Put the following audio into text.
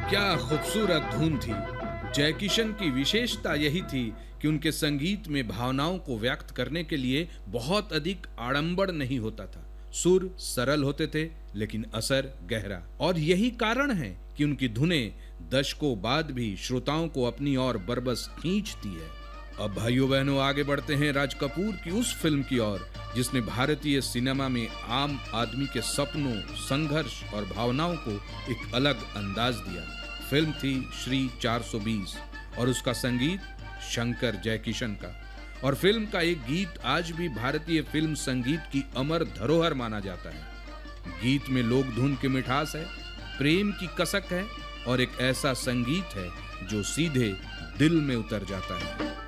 क्या खूबसूरत धुन थी। जय किशन की विशेषता यही थी कि उनके संगीत में भावनाओं को व्यक्त करने के लिए बहुत अधिक आडंबर नहीं होता था। सुर सरल होते थे लेकिन असर गहरा, और यही कारण है कि उनकी धुनें दशकों बाद भी श्रोताओं को अपनी ओर बरबस खींचती है। अब भाइयों बहनों, आगे बढ़ते हैं राज कपूर की उस फिल्म की ओर जिसने भारतीय सिनेमा में आम आदमी के सपनों, संघर्ष और भावनाओं को एक अलग अंदाज दिया। फिल्म थी श्री 420 और उसका संगीत शंकर जयकिशन का। और फिल्म का एक गीत आज भी भारतीय फिल्म संगीत की अमर धरोहर माना जाता है। गीत में लोक धुन की मिठास है, प्रेम की कसक है और एक ऐसा संगीत है जो सीधे दिल में उतर जाता है।